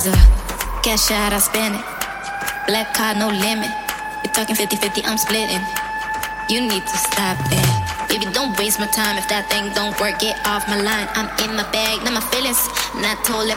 Cash out, I spend it. Black card, no limit. You're talking 50-50, I'm splitting. You need to stop it. Baby, don't waste my time. If that thing don't work, get off my line. I'm in my bag, not my feelings. Not told